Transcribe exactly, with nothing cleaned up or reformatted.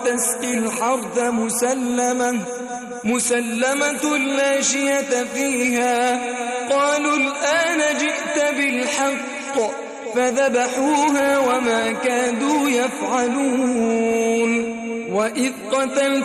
تسقي الحرث مسلمة مسلمة لا شية فيها. قالوا الآن جئت بالحق فذبحوها وما كادوا يفعلون. وإذ قتلت